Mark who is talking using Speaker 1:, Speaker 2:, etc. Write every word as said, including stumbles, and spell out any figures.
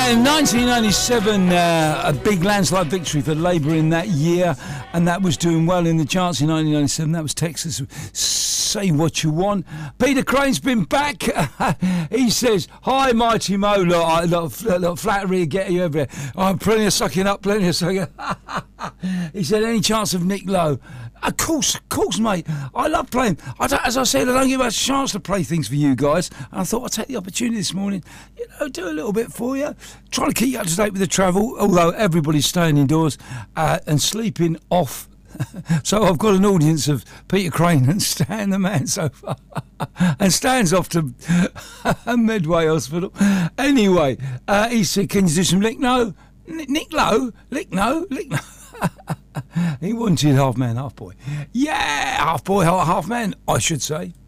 Speaker 1: in nineteen ninety-seven, uh, a big landslide victory for Labour in that year, and that was doing well in the charts in nineteen ninety-seven. That was Texas. Say what you want. Peter Crane's been back. He says, "Hi, Mighty Mo. Look, I, look, look, flattery get you over here. I'm plenty of sucking up, plenty of sucking up." He said, "Any chance of Nick Lowe?" Of course, of course, mate. I love playing. I don't, as I said, I don't get much chance to play things for you guys. And I thought I'd take the opportunity this morning, you know, do a little bit for you. Trying to keep you up to date with the travel, although everybody's staying indoors uh, and sleeping off. So I've got an audience of Peter Crane and Stan the man so far. And Stan's off to Medway Hospital. Anyway, uh, he said, "Can you do some lick no? Nick Lowe? Lick no? Lick no?" He wanted half man, half boy. Yeah, half boy, half man, I should say.